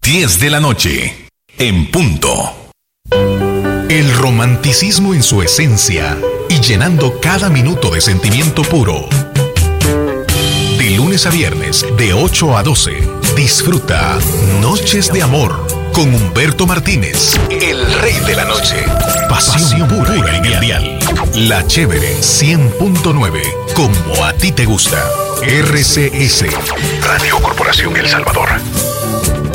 10 de la noche, en punto. El romanticismo en su esencia y llenando cada minuto de sentimiento puro. De lunes a viernes, de 8 a 12, disfruta Noches de Amor con Humberto Martínez, el rey de la noche. Pasión pura y mundial. La Chévere 100.9, como a ti te gusta. RCS, Radio Corporación El Salvador.